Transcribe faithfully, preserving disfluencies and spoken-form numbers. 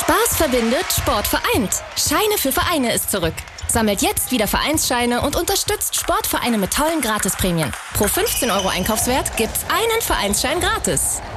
Spaß verbindet, Sport vereint. Scheine für Vereine ist zurück. Sammelt jetzt wieder Vereinsscheine und unterstützt Sportvereine mit tollen Gratisprämien. Pro fünfzehn Euro Einkaufswert gibt's einen Vereinsschein gratis.